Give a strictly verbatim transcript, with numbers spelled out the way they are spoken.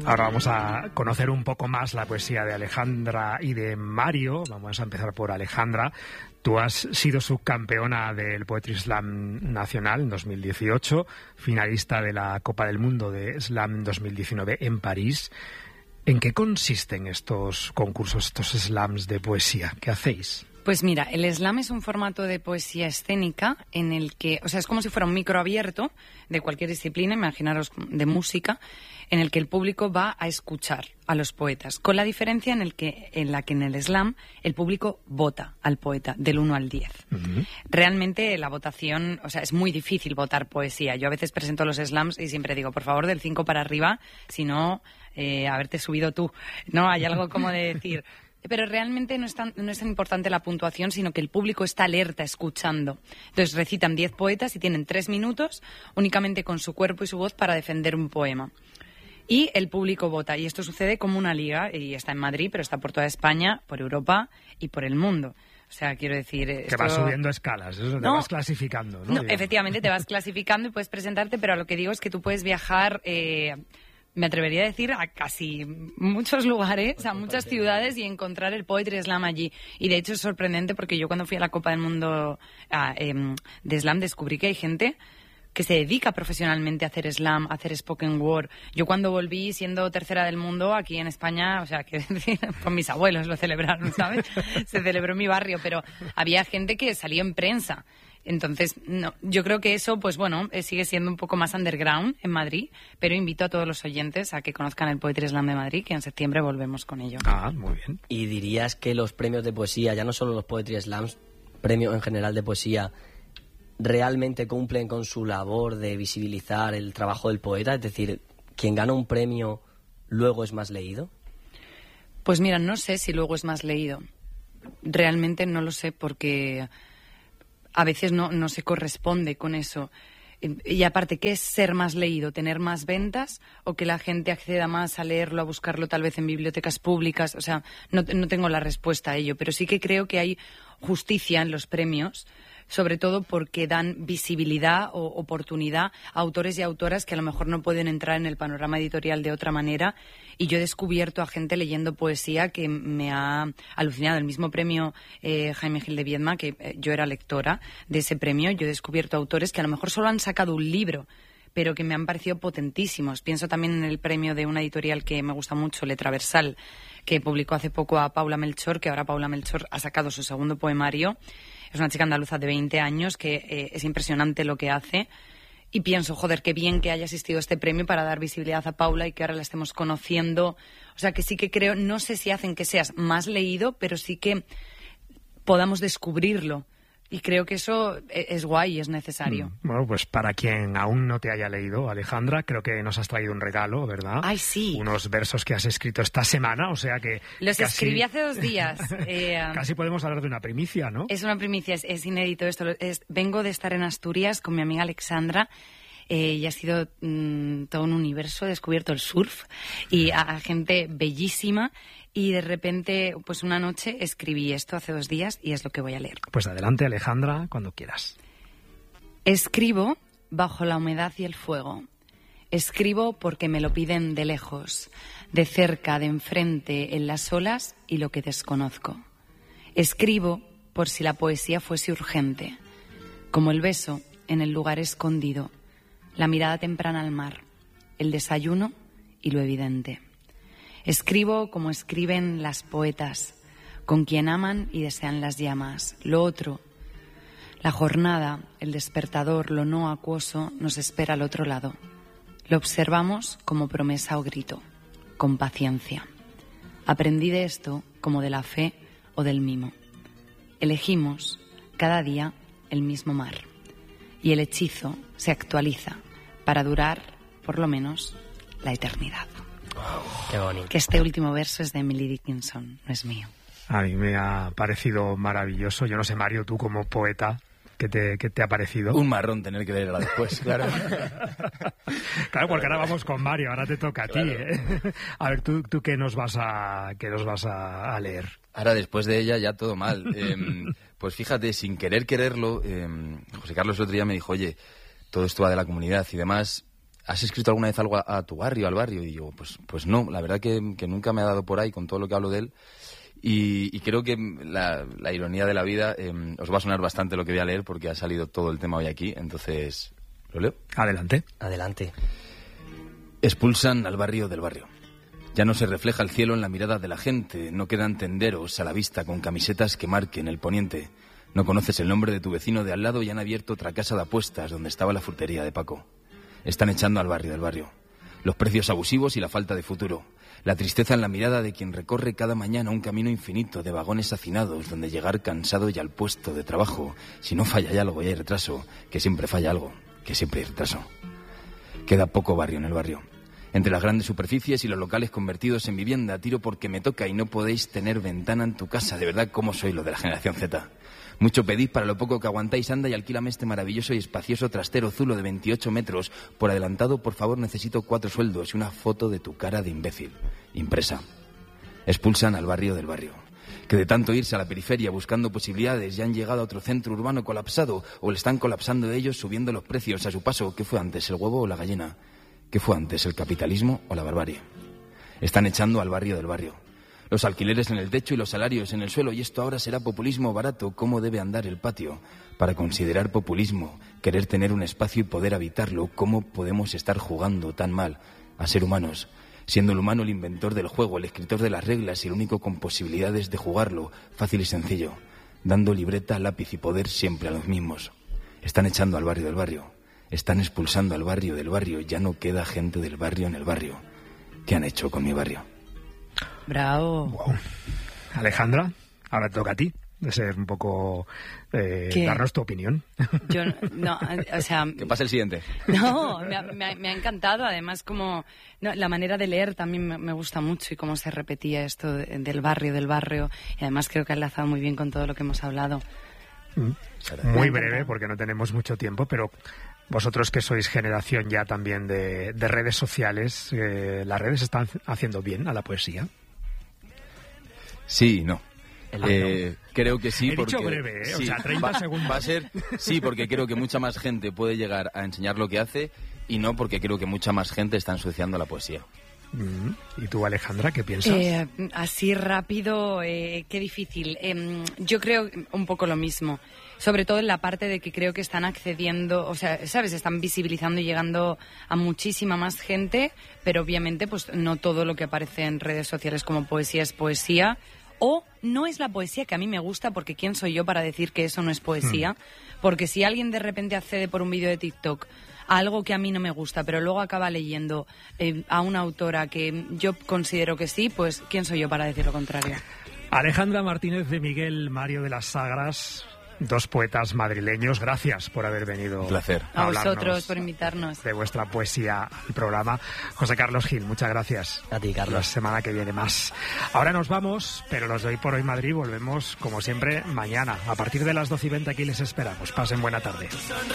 Ahora vamos a conocer un poco más la poesía de Alejandra y de Mario. Vamos a empezar por Alejandra. Tú has sido subcampeona del Poetry Slam Nacional en dos mil dieciocho, finalista de la Copa del Mundo de Slam dos mil diecinueve en París. ¿En qué consisten estos concursos, estos slams de poesía? ¿Qué hacéis? Pues mira, el slam es un formato de poesía escénica en el que, o sea, es como si fuera un micro abierto de cualquier disciplina, imaginaros de música, en el que el público va a escuchar a los poetas, con la diferencia en el que en la que en el slam el público vota al poeta del uno al diez. Uh-huh. Realmente la votación, o sea, es muy difícil votar poesía. Yo a veces presento los slams y siempre digo, por favor, del cinco para arriba, si no, eh, haberte subido tú. No, hay algo como de decir... Pero realmente no es, tan, no es tan importante la puntuación, sino que el público está alerta, escuchando. Entonces recitan diez poetas y tienen tres minutos únicamente con su cuerpo y su voz para defender un poema. Y el público vota. Y esto sucede como una liga, y está en Madrid, pero está por toda España, por Europa y por el mundo. O sea, quiero decir... Que esto... vas subiendo escalas, eso te no, vas clasificando, ¿no? no efectivamente, te vas clasificando y puedes presentarte, pero lo que digo es que tú puedes viajar... Eh, me atrevería a decir a casi muchos lugares, a muchas ciudades y encontrar el Poetry Slam allí. Y de hecho es sorprendente porque yo cuando fui a la Copa del Mundo a, eh, de Slam descubrí que hay gente que se dedica profesionalmente a hacer slam, a hacer spoken word. Yo cuando volví siendo tercera del mundo aquí en España, o sea, quiero decir, con mis abuelos lo celebraron, ¿sabes? Se celebró en mi barrio, pero había gente que salió en prensa. Entonces, no, yo creo que eso, pues bueno, eh, sigue siendo un poco más underground en Madrid, pero invito a todos los oyentes a que conozcan el Poetry Slam de Madrid, que en septiembre volvemos con ello. Ah, muy bien. ¿Y dirías que los premios de poesía, ya no solo los Poetry Slams, premios en general de poesía, realmente cumplen con su labor de visibilizar el trabajo del poeta? Es decir, ¿quien gana un premio luego es más leído? Pues mira, no sé si luego es más leído. Realmente no lo sé porque... a veces no, no se corresponde con eso. Y aparte, ¿qué es ser más leído? ¿Tener más ventas? ¿O que la gente acceda más a leerlo, a buscarlo tal vez en bibliotecas públicas? O sea, no, no tengo la respuesta a ello, pero sí que creo que hay justicia en los premios, sobre todo porque dan visibilidad o oportunidad a autores y autoras que a lo mejor no pueden entrar en el panorama editorial de otra manera. Y yo he descubierto a gente leyendo poesía que me ha alucinado. El mismo premio eh, Jaime Gil de Viedma, que eh, yo era lectora de ese premio, yo he descubierto autores que a lo mejor solo han sacado un libro, pero que me han parecido potentísimos. Pienso también en el premio de una editorial que me gusta mucho, Letraversal, que publicó hace poco a Paula Melchor, que ahora Paula Melchor ha sacado su segundo poemario. Es una chica andaluza de veinte años que eh, es impresionante lo que hace. Y pienso, joder, qué bien que haya asistido a este premio para dar visibilidad a Paula y que ahora la estemos conociendo. O sea, que sí que creo, no sé si hacen que seas más leído, pero sí que podamos descubrirlo. Y creo que eso es guay y es necesario. Mm, bueno, pues para quien aún no te haya leído, Alejandra, creo que nos has traído un regalo, ¿verdad? ¡Ay, sí! Unos versos que has escrito esta semana, o sea que... Los casi, escribí hace dos días. Eh, casi podemos hablar de una primicia, ¿no? Es una primicia, es, es inédito esto. Es, vengo de estar en Asturias con mi amiga Alexandra. Eh, y ha sido mmm, todo un universo, he descubierto el surf y a, a gente bellísima. Y de repente, pues una noche escribí esto hace dos días y es lo que voy a leer. Pues adelante, Alejandra, cuando quieras. Escribo bajo la humedad y el fuego. Escribo porque me lo piden de lejos, de cerca, de enfrente, en las olas y lo que desconozco. Escribo por si la poesía fuese urgente, como el beso en el lugar escondido, la mirada temprana al mar, el desayuno y lo evidente. Escribo como escriben las poetas, con quien aman y desean las llamas. Lo otro, la jornada, el despertador, lo no acuoso, nos espera al otro lado. Lo observamos como promesa o grito, con paciencia. Aprendí de esto como de la fe o del mimo. Elegimos cada día el mismo mar y el hechizo se actualiza para durar, por lo menos, la eternidad. Qué bonito. Que este último verso es de Emily Dickinson, no es mío. A mí me ha parecido maravilloso. Yo no sé, Mario, tú como poeta, ¿qué te, qué te ha parecido? Un marrón tener que leerla después, claro. Claro, porque ahora vamos con Mario, ahora te toca a claro. ti. ¿eh? A ver, ¿tú, tú qué nos vas a, qué nos vas a, a leer? Ahora, después de ella, ya todo mal. Eh, pues fíjate, sin querer quererlo, eh, José Carlos el otro día me dijo, oye, todo esto va de la comunidad y demás... ¿has escrito alguna vez algo a, a tu barrio, al barrio? Y digo, pues, pues no, la verdad que, que nunca me ha dado por ahí con todo lo que hablo de él. Y, y creo que la, la ironía de la vida, eh, os va a sonar bastante lo que voy a leer porque ha salido todo el tema hoy aquí, entonces, ¿lo leo? Adelante. Adelante. Expulsan al barrio del barrio. Ya no se refleja el cielo en la mirada de la gente, no quedan tenderos a la vista con camisetas que marquen el poniente. No conoces el nombre de tu vecino de al lado y han abierto otra casa de apuestas donde estaba la frutería de Paco. Están echando al barrio del barrio. Los precios abusivos y la falta de futuro. La tristeza en la mirada de quien recorre cada mañana un camino infinito de vagones hacinados donde llegar cansado y al puesto de trabajo. Si no falla algo y hay retraso, que siempre falla algo, que siempre hay retraso. Queda poco barrio en el barrio. Entre las grandes superficies y los locales convertidos en vivienda, tiro porque me toca y no podéis tener ventana en tu casa. De verdad, ¿cómo soy lo de la generación Z? Mucho pedid para lo poco que aguantáis. Anda y alquílame este maravilloso y espacioso trastero zulo de veintiocho metros. Por adelantado, por favor, necesito cuatro sueldos y una foto de tu cara de imbécil. Impresa. Expulsan al barrio del barrio. Que de tanto irse a la periferia buscando posibilidades ya han llegado a otro centro urbano colapsado o le están colapsando ellos subiendo los precios a su paso. ¿Qué fue antes, el huevo o la gallina? ¿Qué fue antes, el capitalismo o la barbarie? Están echando al barrio del barrio. Los alquileres en el techo y los salarios en el suelo. Y esto ahora será populismo barato. ¿Cómo debe andar el patio? Para considerar populismo, querer tener un espacio y poder habitarlo, ¿cómo podemos estar jugando tan mal a ser humanos? Siendo el humano el inventor del juego, el escritor de las reglas y el único con posibilidades de jugarlo, fácil y sencillo. Dando libreta, lápiz y poder siempre a los mismos. Están echando al barrio del barrio. Están expulsando al barrio del barrio. Ya no queda gente del barrio en el barrio. ¿Qué han hecho con mi barrio? Bravo. Wow. Alejandra, ahora te toca a ti de ser un poco... Eh, darnos tu opinión. Yo no, o sea... Que pase el siguiente. No, me ha, me ha, me ha encantado. Además, como no, la manera de leer también me, me gusta mucho y cómo se repetía esto de, del barrio, del barrio. Y además creo que ha enlazado muy bien con todo lo que hemos hablado. Muy breve, porque no tenemos mucho tiempo, pero... Vosotros que sois generación ya también de, de redes sociales, eh, ¿las redes están haciendo bien a la poesía? Sí, no. Eh, creo que sí. He porque, dicho breve, ¿eh? Sí, o sea, treinta va, segundos. Va a ser, sí, porque creo que mucha más gente puede llegar a enseñar lo que hace y no porque creo que mucha más gente está ensuciando la poesía. ¿Y tú, Alejandra, qué piensas? Eh, así rápido, eh, qué difícil. Eh, yo creo un poco lo mismo. Sobre todo en la parte de que creo que están accediendo, o sea, ¿sabes? Están visibilizando y llegando a muchísima más gente, pero obviamente pues no todo lo que aparece en redes sociales como poesía es poesía. O no es la poesía que a mí me gusta, porque ¿quién soy yo para decir que eso no es poesía? Hmm. Porque si alguien de repente accede por un vídeo de TikTok a algo que a mí no me gusta, pero luego acaba leyendo eh, a una autora que yo considero que sí, pues ¿quién soy yo para decir lo contrario? Alejandra Martínez de Miguel, Mario de las Sagras, dos poetas madrileños, gracias por haber venido. Un placer. A vosotros por invitarnos. De vuestra poesía al programa. José Carlos Gil, muchas gracias. A ti, Carlos. La semana que viene más. Ahora nos vamos, pero los de Hoy por Hoy Madrid volvemos, como siempre, mañana. A partir de las doce y veinte aquí les esperamos. Pasen buena tarde.